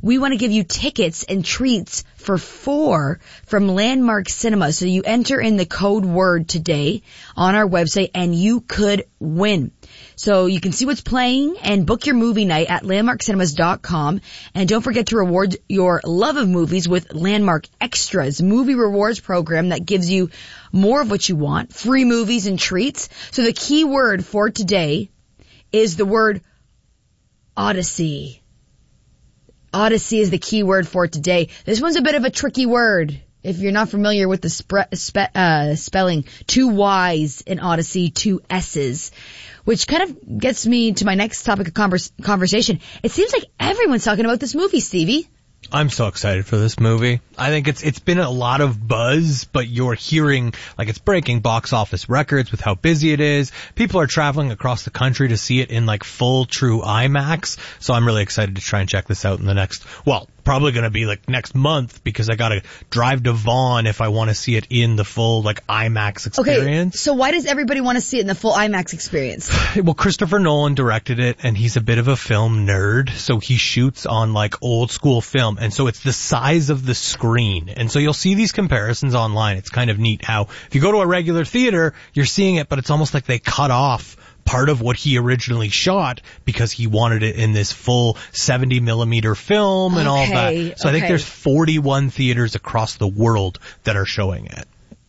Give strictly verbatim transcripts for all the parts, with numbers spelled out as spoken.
we want to give you tickets and treats for four from Landmark Cinema. So you enter in the code word today on our website and you could win. So you can see what's playing and book your movie night at landmark cinemas dot com. And don't forget to reward your love of movies with Landmark Extras, movie rewards program that gives you more of what you want, free movies and treats. So the key word for today is the word Odyssey. Odyssey is the key word for today. This one's a bit of a tricky word. If you're not familiar with the spe- spe- uh, spelling, two Y's in Odyssey, two S's, which kind of gets me to my next topic of converse- conversation. It seems like everyone's talking about this movie, Stevie. I'm so excited for this movie. I think it's it's been a lot of buzz, but you're hearing like it's breaking box office records with how busy it is. People are traveling across the country to see it in like full true IMAX. So I'm really excited to try and check this out in the next, well, probably going to be like next month because I got to drive to Vaughan if I want to see it in the full like IMAX experience. Okay, so why does everybody want to see it in the full IMAX experience? Well, Christopher Nolan directed it and he's a bit of a film nerd. So he shoots on like old school film. And so it's the size of the screen. And so you'll see these comparisons online. It's kind of neat how if you go to a regular theater, you're seeing it, but it's almost like they cut off part of what he originally shot because he wanted it in this full seventy millimeter film and okay, all that. So okay. I think there's forty-one theaters across the world that are showing it.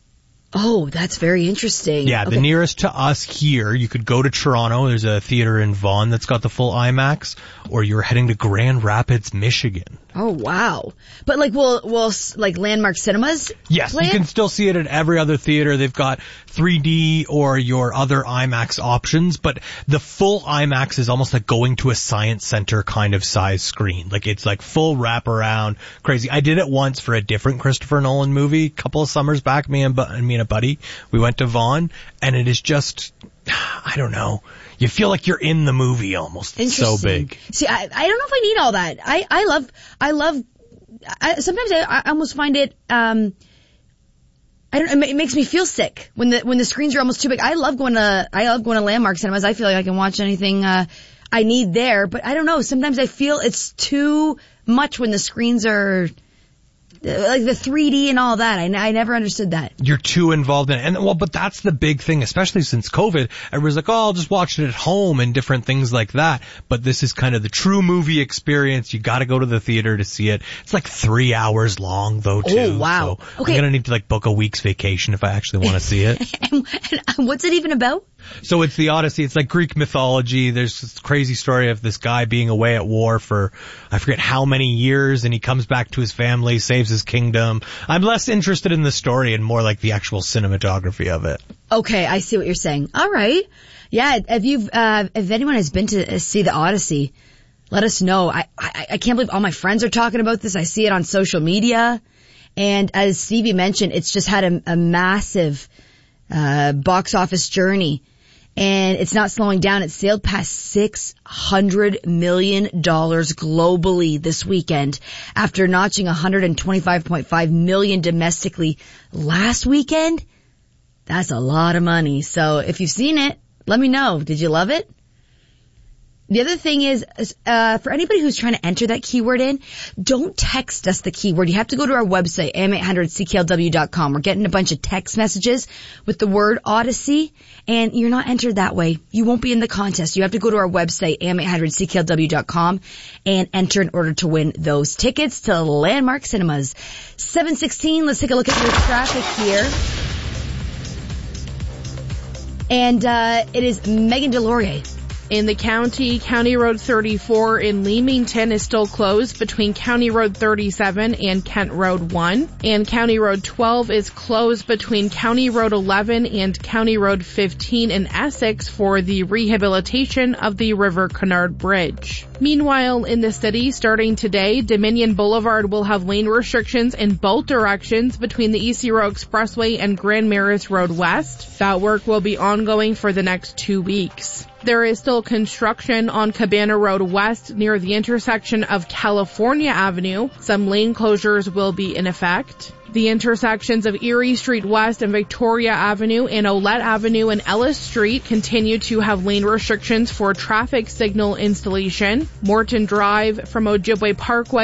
Oh, that's very interesting. Yeah, okay. The nearest to us here, you could go to Toronto. There's a theater in Vaughan that's got the full IMAX, or you're heading to Grand Rapids, Michigan. Oh, wow. But like, will, will like Landmark Cinemas Yes, play you it? can still see it at every other theater. They've got three D or your other IMAX options, but the full IMAX is almost like going to a science center kind of size screen. Like it's like full wraparound, crazy. I did it once for a different Christopher Nolan movie a couple of summers back. Me and, bu- me and a buddy, we went to Vaughan, and it is just, I don't know. You feel like you're in the movie almost. It's so big. See, I, I don't know if I need all that. I, I love, I love, I, sometimes I, I almost find it, um, I don't, it makes me feel sick when the, when the screens are almost too big. I love going to, I love going to Landmark Cinemas. I feel like I can watch anything, uh, I need there, but I don't know. Sometimes I feel it's too much when the screens are, like the three D and all that. I, I never understood that. You're too involved in it. And well, but that's the big thing, especially since COVID. Everybody's like, oh, I'll just watch it at home and different things like that. But this is kind of the true movie experience. You gotta go to the theater to see it. It's like three hours long though, too. Oh, wow. So okay. I'm gonna need to like book a week's vacation if I actually want to see it. and, and what's it even about? So it's the Odyssey. It's like Greek mythology. There's this crazy story of this guy being away at war for, I forget how many years, and he comes back to his family, saves his kingdom. I'm less interested in the story and more like the actual cinematography of it. Okay, I see what you're saying. All right. Yeah, if you've, uh, if anyone has been to see the Odyssey, let us know. I, I, I can't believe all my friends are talking about this. I see it on social media. And as Stevie mentioned, it's just had a, a massive, uh, box office journey. And it's not slowing down. It sailed past six hundred million dollars globally this weekend after notching one hundred twenty-five point five million dollars domestically last weekend. That's a lot of money. So if you've seen it, let me know. Did you love it? The other thing is, uh, for anybody who's trying to enter that keyword in, don't text us the keyword. You have to go to our website, A M eight hundred C K L W dot com. We're getting a bunch of text messages with the word Odyssey, and you're not entered that way. You won't be in the contest. You have to go to our website, A M eight hundred C K L W dot com, and enter in order to win those tickets to Landmark Cinemas. seven sixteen, let's take a look at your traffic here. And, uh, it is Megan Delorier. In the county, County Road thirty-four in Leamington is still closed between County Road thirty-seven and Kent Road one. And County Road twelve is closed between County Road eleven and County Road fifteen in Essex for the rehabilitation of the River Canard Bridge. Meanwhile, in the city, starting today, Dominion Boulevard will have lane restrictions in both directions between the E C Row Expressway and Grand Marais Road West. That work will be ongoing for the next two weeks. There is still construction on Cabana Road West near the intersection of California Avenue. Some lane closures will be in effect. The intersections of Erie Street West and Victoria Avenue and Olette Avenue and Ellis Street continue to have lane restrictions for traffic signal installation. Morton Drive from Ojibwe Parkway